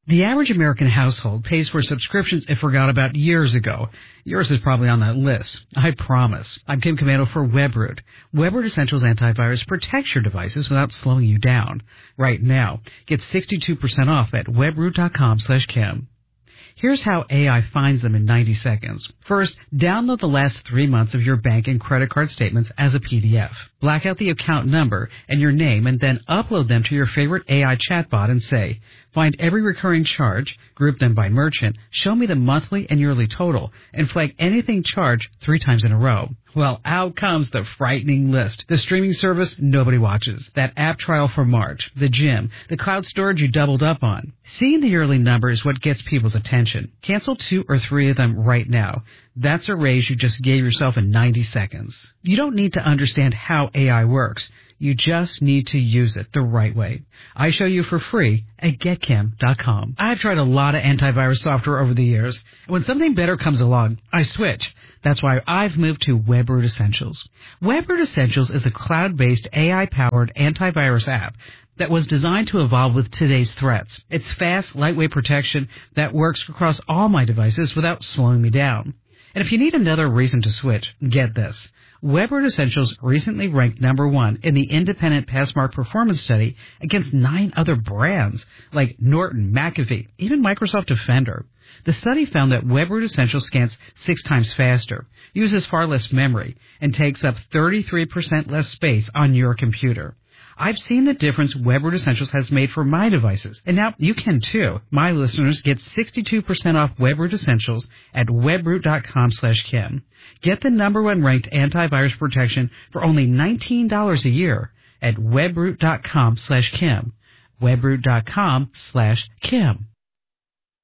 The average American household pays for subscriptions it forgot about years ago. Yours is probably on that list. I promise. I'm Kim Commando for WebRoot. WebRoot Essentials Antivirus protects your devices without slowing you down. Right now, get 62% off at webroot.com/Kim. Here's how AI finds them in 90 seconds. First, download the last 3 months of your bank and credit card statements as a PDF. Black out the account number and your name and then upload them to your favorite AI chatbot and say, find every recurring charge, group them by merchant, show me the monthly and yearly total, and flag anything charged 3 times in a row. Well, out comes the frightening list. The streaming service nobody watches, that app trial for March, the gym, the cloud storage you doubled up on. Seeing the yearly number is what gets people's attention. Cancel 2 or 3 of them right now. That's a raise you just gave yourself in 90 seconds. You don't need to understand how AI works. You just need to use it the right way. I show you for free at getkim.com. I've tried a lot of antivirus software over the years. When something better comes along, I switch. That's why I've moved to WebRoot Essentials. WebRoot Essentials is a cloud-based AI-powered antivirus app that was designed to evolve with today's threats. It's fast, lightweight protection that works across all my devices without slowing me down. And if you need another reason to switch, get this. WebRoot Essentials recently ranked number 1 in the independent Passmark performance study against 9 other brands like Norton, McAfee, even Microsoft Defender. The study found that WebRoot Essentials scans 6 times faster, uses far less memory, and takes up 33% less space on your computer. I've seen the difference WebRoot Essentials has made for my devices, and now you can too. My listeners get 62% off WebRoot Essentials at webroot.com/Kim. Get the number 1 ranked antivirus protection for only $19 a year at webroot.com/Kim. webroot.com/Kim.